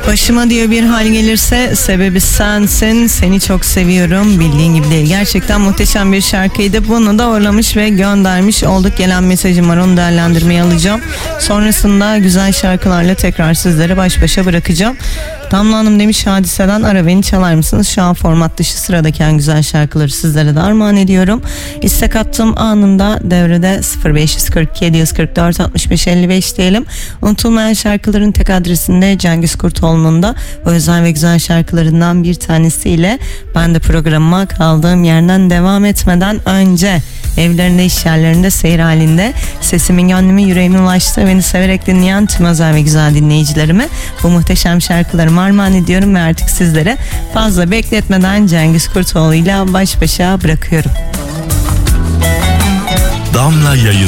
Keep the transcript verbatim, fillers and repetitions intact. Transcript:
Başıma diyor bir hal gelirse sebebi sensin, seni çok seviyorum, bildiğin gibi değil. Gerçekten muhteşem bir şarkıydı. Bunu da uğurlamış ve göndermiş olduk. Gelen mesajım var, onu değerlendirmeye alacağım. Sonrasında güzel şarkılarla tekrar sizlere baş başa bırakacağım. Damla Hanım demiş, Hadise'den Ara Beni çalar mısınız? Şu an format dışı sıradaki en güzel şarkıları sizlere de armağan ediyorum. İstek attığım anında devrede sıfır beş kırk iki yedi kırk dört altmış beş elli beş diyelim. Unutulmayan şarkıların tek adresinde Cengiz Kurtoğlu'nun da o özel ve güzel şarkılarından bir tanesiyle ben de programıma kaldığım yerden devam etmeden önce evlerinde, iş yerlerinde, seyir halinde sesimin gönlüme, yüreğime ulaştığı, beni severek dinleyen tüm özel ve güzel dinleyicilerime bu muhteşem şarkılarımı armağan ediyorum ve artık sizlere fazla bekletmeden Cengiz Kurtoğlu ile baş başa bırakıyorum. Damla yayın.